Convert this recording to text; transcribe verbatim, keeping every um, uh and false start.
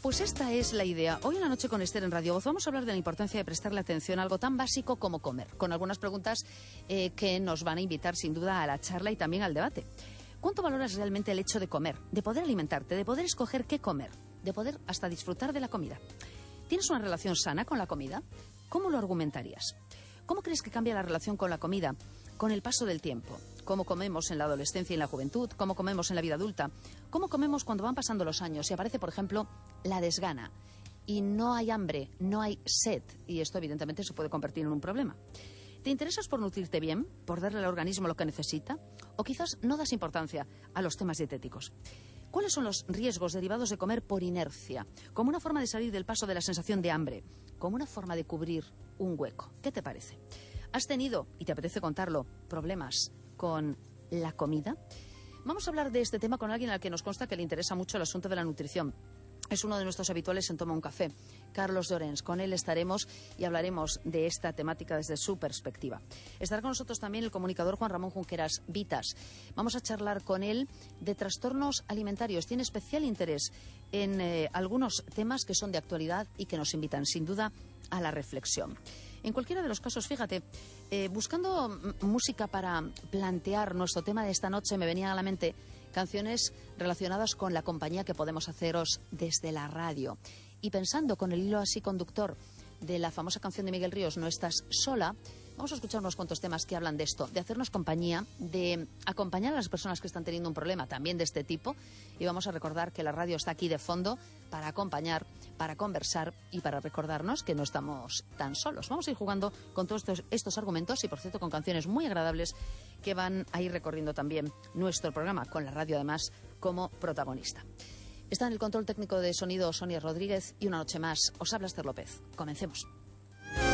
Pues esta es la idea. Hoy en la noche con Esther en Radio Voz vamos a hablar de la importancia de prestarle atención a algo tan básico como comer, con algunas preguntas eh, que nos van a invitar sin duda a la charla y también al debate. ¿Cuánto valoras realmente el hecho de comer, de poder alimentarte, de poder escoger qué comer, de poder hasta disfrutar de la comida? ¿Tienes una relación sana con la comida? ¿Cómo lo argumentarías? ¿Cómo crees que cambia la relación con la comida con el paso del tiempo? ¿Cómo comemos en la adolescencia y en la juventud? ¿Cómo comemos en la vida adulta? ¿Cómo comemos cuando van pasando los años y aparece, por ejemplo, la desgana? Y no hay hambre, no hay sed. Y esto, evidentemente, se puede convertir en un problema. ¿Te interesas por nutrirte bien? ¿Por darle al organismo lo que necesita? ¿O quizás no das importancia a los temas dietéticos? ¿Cuáles son los riesgos derivados de comer por inercia? Como una forma de salir del paso de la sensación de hambre. Como una forma de cubrir un hueco. ¿Qué te parece? ¿Has tenido, y te apetece contarlo, problemas con la comida? Vamos a hablar de este tema con alguien al que nos consta que le interesa mucho el asunto de la nutrición. Es uno de nuestros habituales en Toma un Café, Carlos Llorens. Con él estaremos y hablaremos de esta temática desde su perspectiva. Estará con nosotros también el comunicador Juan Ramón Junqueras Vitas. Vamos a charlar con él de trastornos alimentarios. Tiene especial interés en eh, algunos temas que son de actualidad y que nos invitan, sin duda, a la reflexión. En cualquiera de los casos, fíjate, eh, buscando música para plantear nuestro tema de esta noche, me venían a la mente canciones relacionadas con la compañía que podemos haceros desde la radio. Y pensando con el hilo así conductor de la famosa canción de Miguel Ríos, No estás sola, vamos a escuchar unos cuantos temas que hablan de esto, de hacernos compañía, de acompañar a las personas que están teniendo un problema también de este tipo. Y vamos a recordar que la radio está aquí de fondo para acompañar, para conversar y para recordarnos que no estamos tan solos. Vamos a ir jugando con todos estos, estos argumentos y, por cierto, con canciones muy agradables que van a ir recorriendo también nuestro programa, con la radio además como protagonista. Está en el control técnico de sonido Sonia Rodríguez y una noche más os habla Esther López. Comencemos.